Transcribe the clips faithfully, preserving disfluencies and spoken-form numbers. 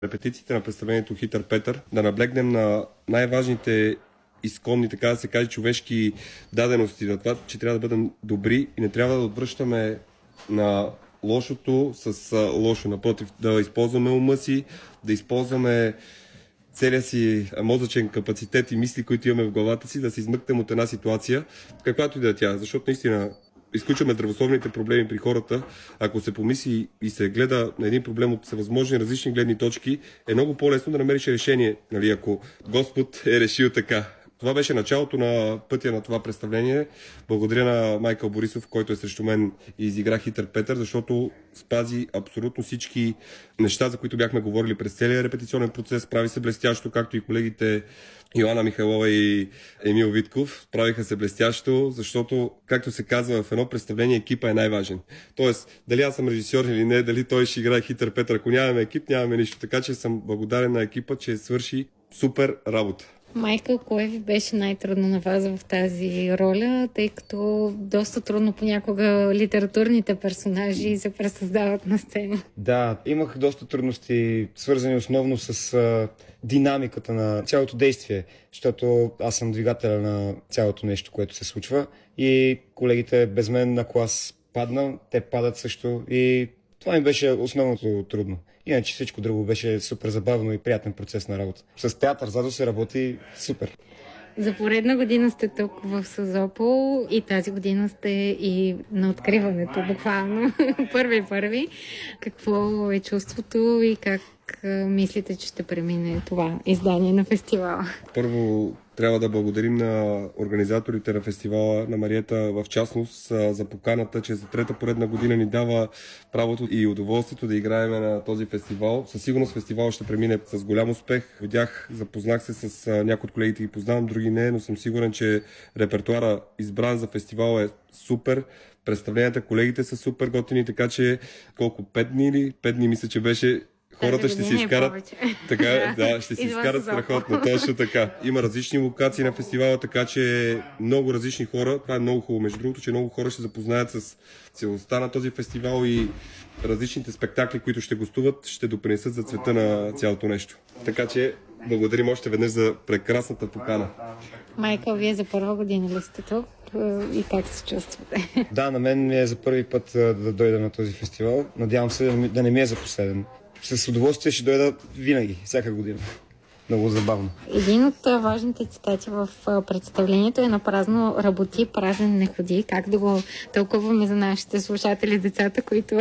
репетициите на представлението Хитър Петър, да наблегнем на най-важните изконни, така да се каже, човешки дадености, на това, че трябва да бъдем добри и не трябва да отвръщаме на лошото с лошо. Напротив, да използваме ума си, да използваме целия си мозъчен капацитет и мисли, които имаме в главата си, да се измъкнем от една ситуация, каквато и да е тя. Защото наистина изключваме здравословните проблеми при хората. Ако се помисли и се гледа на един проблем от всевъзможни различни гледни точки, е много по-лесно да намериш решение, нали, ако Господ е решил така. Това беше началото на пътя на това представление. Благодаря на Майкъл Борисов, който е срещу мен и изигра Хитър Петър, защото спази абсолютно всички неща, за които бяхме говорили през целия репетиционен процес. Прави се блестящо, както и колегите Йоанна Михайлова и Емил Витков. Правиха се блестящо, защото, както се казва в едно представление, екипа е най-важен. Тоест, дали аз съм режисьор или не, дали той ще играе Хитър Петър, ако нямаме екип, нямаме нищо. Така че съм благодарен на екипа, че свърши супер работа. Майкъл, кое ви беше най-трудно на вас в тази роля, тъй като доста трудно понякога литературните персонажи се пресъздават на сцена? Да, имах доста трудности, свързани основно с а, динамиката на цялото действие, защото аз съм двигателя на цялото нещо, което се случва и колегите без мен на клас падна, те падат също и това ми беше основното трудно. Иначе всичко друго беше супер забавно и приятен процес на работа. С театър заедно се работи супер. За поредна година сте тук в Созопол и тази година сте и на откриването, буквално. Първи-първи. Какво е чувството и как мислите, че ще премине това издание на фестивала? Първо, трябва да благодарим на организаторите на фестивала, на Мариета в частност, за поканата, че за трета поредна година ни дава правото и удоволствието да играем на този фестивал. Със сигурност фестивал ще премине с голям успех. Видях, запознах се с някои от колегите, ги познавам, други не, но съм сигурен, че репертуара избран за фестивал е супер. Представленията, колегите са супер готини, така че колко, пет дни или? Пет дни мисля, че беше. Хората ще си изкарат. Така, да, ще си изкарат страхотно. Точно така. Има различни локации на фестивала, така че много различни хора. Това е много хубаво. Между другото, че много хора ще запознаят с целостта на този фестивал и различните спектакли, които ще гостуват, ще допринесат за цвета на цялото нещо. Така че благодарим още веднъж за прекрасната покана. Майкъл, вие за първа година ли сте тук и как се чувствате? Да, на мен ми е за първи път да дойда на този фестивал. Надявам се да не ми е за последен. С удоволствие ще дойда винаги, всяка година. Много забавно. Един от важните цитати в представлението е на празно работи, празен не ходи. Как да го тълкуваме за нашите слушатели, децата, които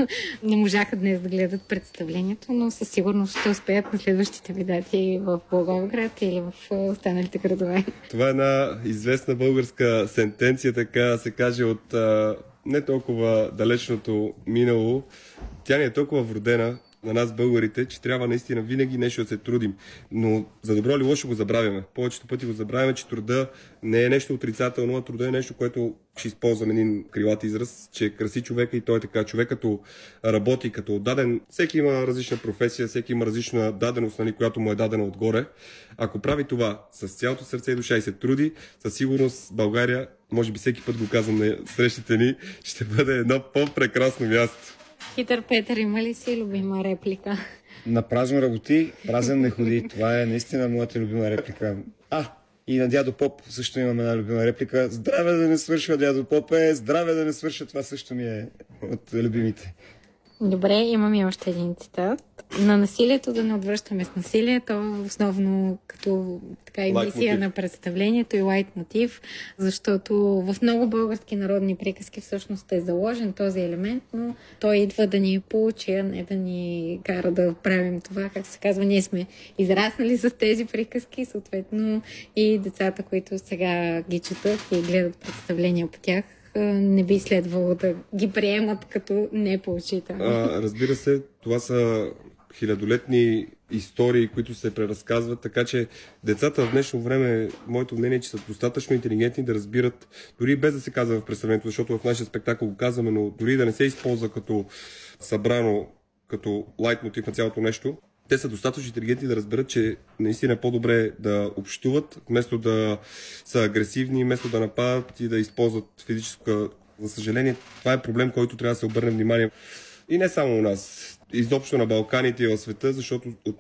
не можаха днес да гледат представлението, но със сигурност ще успеят на следващите ви дати в Благоевград или в останалите градове. Това е една известна българска сентенция, така се каже, от а, не толкова далечното минало. Тя ни е толкова вродена на нас българите, че трябва наистина винаги нещо да се трудим. Но за добро или лошо го забравяме. Повечето пъти го забравяме, че труда не е нещо отрицателно, а труда е нещо, което ще използвам един крилат израз, че краси човека и той е така. Човек като работи, като отдаден, всеки има различна професия, всеки има различна даденост, нали, която му е дадена отгоре. Ако прави това с цялото сърце и душа и се труди, със сигурност България, може би всеки път го казвам на срещите ни, ще бъде едно по-прекрасно място. Хитър Петър, има ли си любима реплика? На празно работи, празен не ходи. Това е наистина моята любима реплика. А, и на дядо Поп също имам една любима реплика. Здраве да не свършва, дядо Попе, здраве да не свършва. Това също ми е от любимите. Добре, имам и още един цитат. На насилието да не отвръщаме с насилие, то основно като така емисия на представлението и лайт мотив, защото в много български народни приказки всъщност е заложен този елемент, но той идва да ни получи, а не да ни кара да правим това. Както се казва, ние сме израснали с тези приказки, съответно и децата, които сега ги четат и гледат представления по тях, не би следвало да ги приемат като непоучителни. Разбира се, това са хилядолетни истории, които се преразказват, така че децата в днешно време, моето мнение е, че са достатъчно интелигентни да разбират, дори без да се казва в представлението, защото в нашия спектакъл го казваме, но дори да не се използва като събрано, като лайт мотив на цялото нещо, те са достатъчно интелигентни да разберат, че наистина е по-добре да общуват, вместо да са агресивни, вместо да нападат и да използват физическа. За съжаление, това е проблем, който трябва да се обърне внимание. И не само у нас, изобщо на Балканите и в света, защото от